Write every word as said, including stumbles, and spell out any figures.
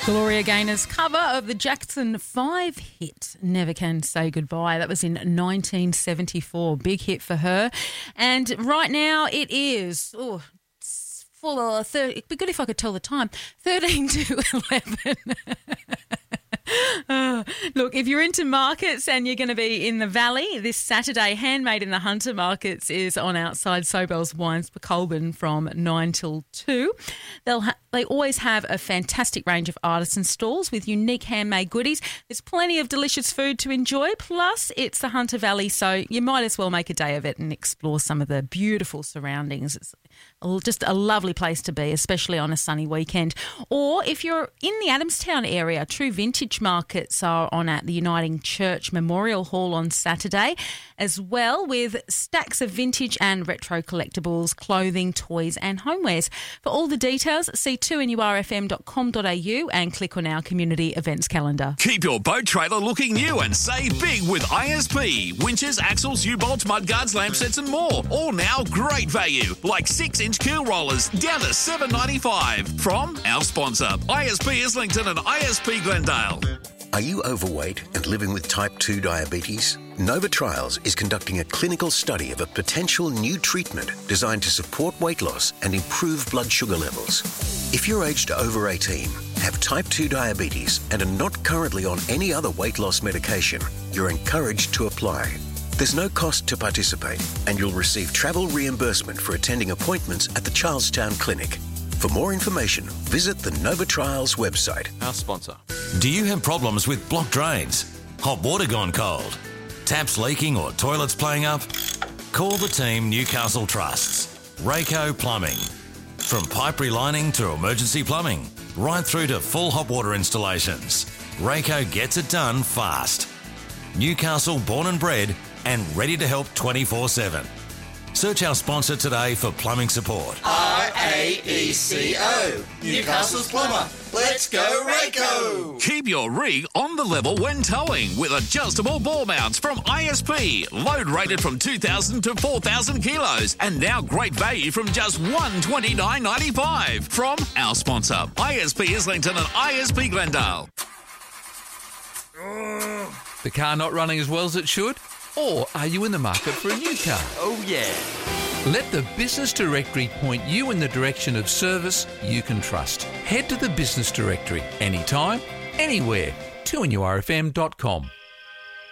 Gloria Gaynor's cover of the Jackson five hit, Never Can Say Goodbye. That was in nineteen seventy-four. Big hit for her. And right now it is, oh, it's full of, thirty, it'd be good if I could tell the time, thirteen to eleven. Oh, look, if you're into markets and you're going to be in the Valley this Saturday, Handmade in the Hunter Markets is on outside Sobel's Wines for Colburn from nine till two. They'll ha- they always have a fantastic range of artisan stalls with unique handmade goodies. There's plenty of delicious food to enjoy. Plus, it's the Hunter Valley, so you might as well make a day of it and explore some of the beautiful surroundings. It's just a lovely place to be, especially on a sunny weekend. Or if you're in the Adamstown area, True Vintage Markets are on at the Uniting Church Memorial Hall on Saturday, as well with stacks of vintage and retro collectibles, clothing, toys and homewares. For all the details, see two N U R F M dot com dot a u and click on our community events calendar. Keep your boat trailer looking new and save big with I S P. Winches, axles, U-bolts, mudguards, lamp sets and more. All now great value, like six-inch keel rollers down to seven dollars ninety-five from our sponsor, I S P Islington and I S P Glendale. Are you overweight and living with type two diabetes? Nova Trials is conducting a clinical study of a potential new treatment designed to support weight loss and improve blood sugar levels. If you're aged over eighteen, have type two diabetes and are not currently on any other weight loss medication, you're encouraged to apply. There's no cost to participate and you'll receive travel reimbursement for attending appointments at the Charlestown Clinic. For more information, visit the Nova Trials website. Our sponsor. Do you have problems with blocked drains? Hot water gone cold? Taps leaking or toilets playing up? Call the team Newcastle Trusts. Rayco Plumbing. From pipe relining to emergency plumbing, right through to full hot water installations, Rayco gets it done fast. Newcastle born and bred and ready to help twenty-four seven. Search our sponsor today for plumbing support. R A E C O, Newcastle's plumber. Let's go Rayco! Keep your rig on the level when towing with adjustable ball mounts from I S P. Load rated from two thousand to four thousand kilos and now great value from just one hundred twenty-nine dollars ninety-five from our sponsor, I S P Islington and I S P Glendale. The car not running as well as it should? Or are you in the market for a new car? Oh yeah. Let the Business Directory point you in the direction of service you can trust. Head to the Business Directory anytime, anywhere. two N U R F M dot com.